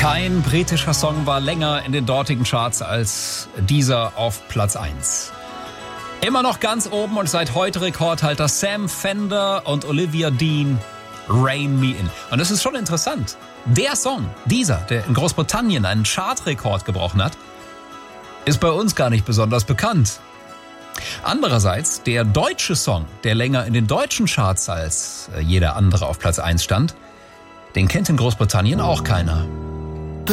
Kein britischer Song war länger in den dortigen Charts als dieser auf Platz 1. Immer noch ganz oben und seit heute Rekordhalter Sam Fender und Olivia Dean, Rain Me In. Und das ist schon interessant. Der Song, dieser, der in Großbritannien einen Chartrekord gebrochen hat, ist bei uns gar nicht besonders bekannt. Andererseits, der deutsche Song, der länger in den deutschen Charts als jeder andere auf Platz 1 stand, den kennt in Großbritannien auch keiner.